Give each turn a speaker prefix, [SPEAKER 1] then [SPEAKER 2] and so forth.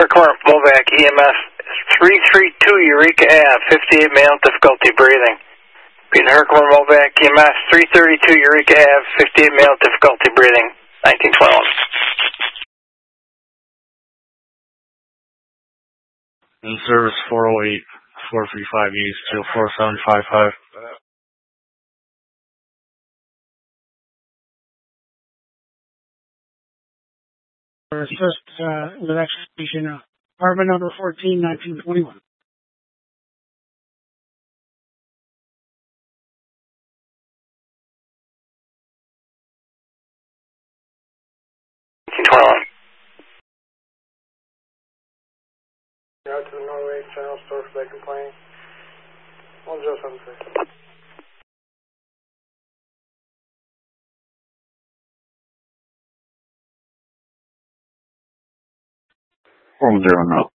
[SPEAKER 1] Herkimer Movac EMS 332 Eureka Ave, 58 male, difficulty breathing. Repeat, Herkimer Movac EMS 332 Eureka Ave, 58 male, difficulty breathing, 1921.
[SPEAKER 2] In service 408, 435 East, 24755.
[SPEAKER 3] Assist with execution, apartment number 14, 1921.
[SPEAKER 4] Out to the Norway General Store for that complaint. 1076.
[SPEAKER 2] 410.